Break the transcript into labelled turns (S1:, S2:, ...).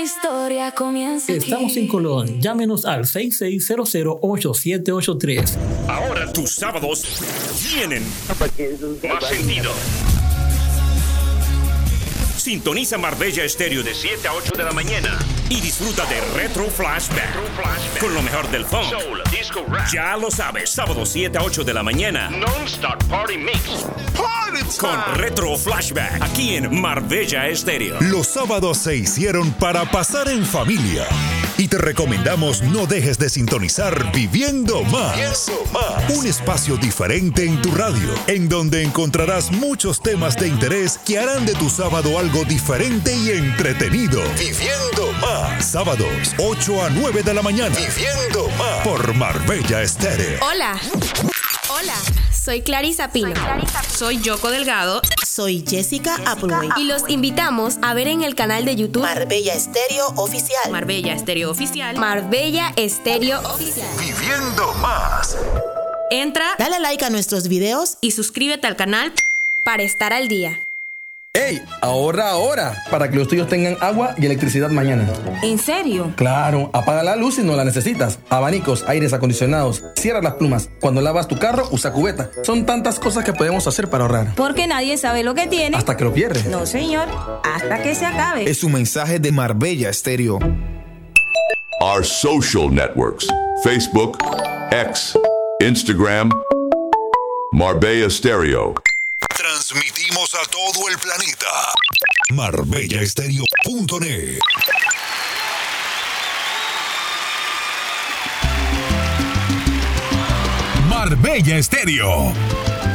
S1: historia comienza aquí.
S2: Estamos en Colón. Llámenos al 6600-8783.
S3: Ahora tus sábados tienen más sentido. Sintoniza Marbella Estéreo de 7 a 8 de la mañana y disfruta de Retro Flashback con lo mejor del funk, soul, disco, rap. Ya lo sabes, sábado 7 a 8 de la mañana. Non-stop party mix. Con Retro Flashback aquí en Marbella Estéreo.
S4: Los sábados se hicieron para pasar en familia. Y te recomendamos no dejes de sintonizar Viviendo Más. Un espacio diferente en tu radio, en donde encontrarás muchos temas de interés que harán de tu sábado algo diferente y entretenido. Viviendo Más. Sábados, 8 a 9 de la mañana. Viviendo Más. Por Marbella Estéreo.
S5: Hola. Soy Clarisa Pino.
S6: Soy Yoko Delgado.
S7: Soy Jessica Appleway.
S5: Y los invitamos a ver en el canal de YouTube
S7: Marbella Estéreo Oficial.
S6: Marbella Estéreo Oficial.
S5: Marbella Estéreo Oficial.
S4: Viviendo Más.
S6: Entra,
S7: Dale like a nuestros videos
S6: y suscríbete al canal
S5: para estar al día.
S8: ¡Ey! Ahorra ahora para que los tuyos tengan agua y electricidad mañana.
S6: ¿En serio?
S8: Claro, apaga la luz si no la necesitas. Abanicos, aires acondicionados, cierra las plumas. Cuando lavas tu carro, usa cubeta. Son tantas cosas que podemos hacer para ahorrar.
S9: Porque nadie sabe lo que tiene.
S8: Hasta que lo pierdes.
S9: No, señor. Hasta que se acabe.
S10: Es un mensaje de Marbella Estéreo.
S11: Our social networks: Facebook, X, Instagram, Marbella Estéreo.
S4: Transmitimos a todo el planeta. MarbellaEstereo.net. Marbella Estéreo.